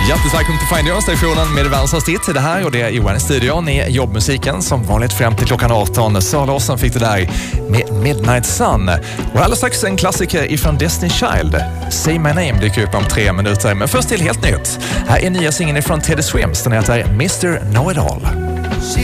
Jättestarkt välkommen till Find Your-stationen med Världens hit. Det här och det är Johan i studion i jobbmusiken som vanligt fram till klockan 18. Sara Larsson fick det där med Midnight Sun. Och alldeles strax en klassiker ifrån Destiny Child. Say My Name dyker upp om 3 minuter. Men först till helt nytt. Här är nya singeln ifrån Teddy Swims. Den heter Mr. Know It All.